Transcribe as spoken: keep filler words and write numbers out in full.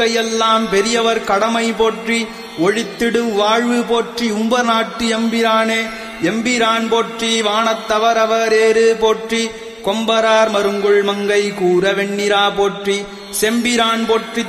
எல்லாம் பெரியவர் கடமை போற்றி ஒழித்திடு வாழ்வு போற்றி உம்ப நாட்டு எம்பிரானே எம்பிரான் போற்றி வானத்தவரவரேறு போற்றி கொம்பரார் மருங்குள் மங்கை கூற வெண்ணிரா போற்றி செம்பிரான் போற்றி